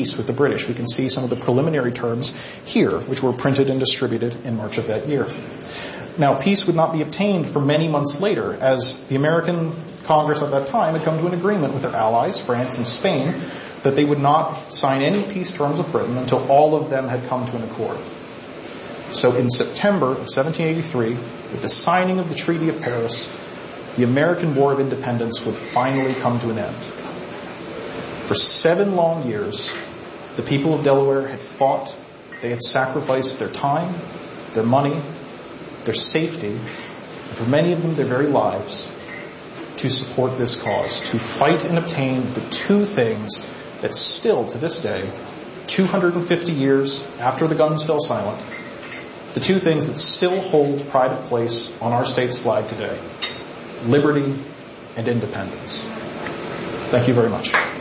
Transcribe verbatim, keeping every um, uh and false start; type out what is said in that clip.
with the British. We can see some of the preliminary terms here, which were printed and distributed in March of that year. Now, peace would not be obtained for many months later, as the American Congress at that time had come to an agreement with their allies, France and Spain, that they would not sign any peace terms with Britain until all of them had come to an accord. So in September of seventeen eighty-three, with the signing of the Treaty of Paris, the American War of Independence would finally come to an end. For seven long years, the people of Delaware had fought, they had sacrificed their time, their money, their safety, and for many of them their very lives, to support this cause, to fight and obtain the two things that still, to this day, two hundred fifty years after the guns fell silent, the two things that still hold pride of place on our state's flag today: liberty and independence. Thank you very much.